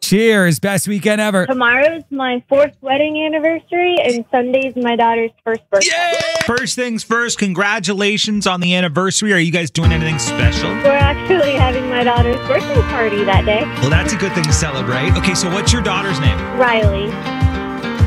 Cheers. Best weekend ever. Tomorrow's my 4th wedding anniversary, and Sunday's my daughter's 1st birthday. Yay! First things first, congratulations on the anniversary. Are you guys doing anything special? We're actually having my daughter's birthday party that day. Well, that's a good thing to celebrate. Okay, so what's your daughter's name? Riley.